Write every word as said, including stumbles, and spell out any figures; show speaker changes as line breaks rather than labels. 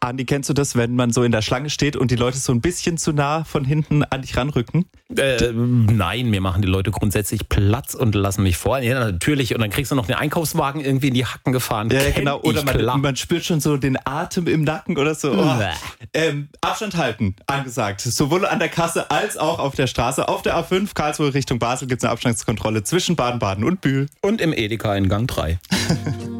Andi, kennst du das, wenn man so in der Schlange steht und die Leute so ein bisschen zu nah von hinten an dich ranrücken?
Äh, nein, mir machen die Leute grundsätzlich Platz und lassen mich vor. Ja, natürlich. Und dann kriegst du noch den Einkaufswagen irgendwie in die Hacken gefahren.
Ja,
Kenn
genau. Oder man, man spürt schon so den Atem im Nacken oder so. Oh. Ähm, Abstand halten, angesagt. Sowohl an der Kasse als auch auf der Straße. Auf der A fünf, Karlsruhe Richtung Basel, gibt es eine Abstandskontrolle zwischen Baden-Baden und Bühl.
Und im Edeka in Gang drei.